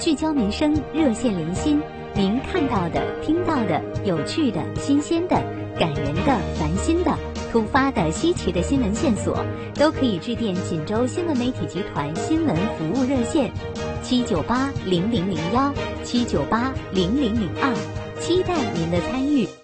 聚焦民生，热线连心。您看到的、听到的、有趣的、新鲜的、感人的、烦心的、突发的、稀奇的新闻线索，都可以致电锦州新闻媒体集团新闻服务热线7980001，7980002，期待您的参与。